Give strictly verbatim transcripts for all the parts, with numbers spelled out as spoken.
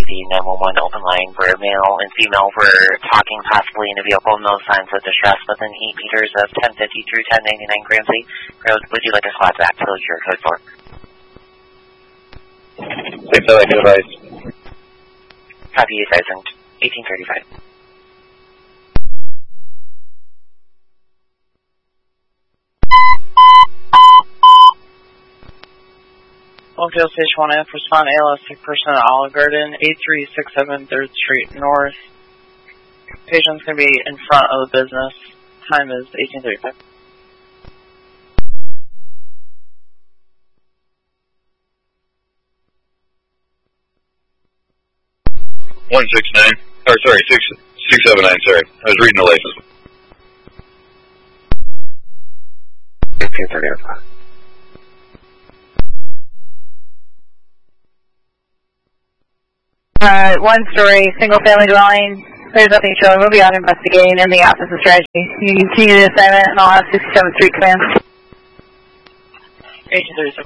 the nine one one open line for male and female for talking possibly in a vehicle. No signs of distress within eight meters of ten fifty through ten ninety-nine Gramsci Road. Would you like a squad back to your code four? six seven eight advice. Copy eight thousand, eighteen thirty-five. Oakdale Station one F, respond A L S sick person at Olive Garden, eight three six seven third Street North. Patient's going to be in front of the business. Time is eighteen thirty-five. one six nine, or sorry, six six seven nine, sorry. I was reading the license. eighteen thirty-five. Uh, one story, single family dwelling. There's nothing showing. We'll be out investigating in the Office of Strategy. You can continue the assignment and I'll have sixty-seventh Street Command. eighteen thirty-six.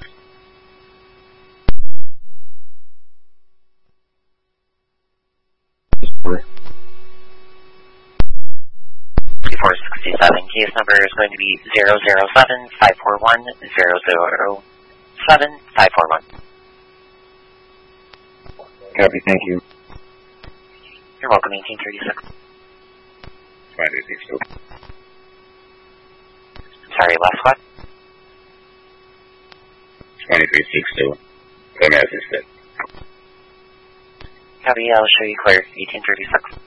four sixty-seven, case number is going to be zero zero seven five four one zero zero seven five four one. Copy, thank you. You're welcome, eighteen thirty-six. twenty-three sixty-two. Sorry, last what? twenty-three sixty-two. Let me assist it. Copy, I'll show you clear, eighteen thirty-six.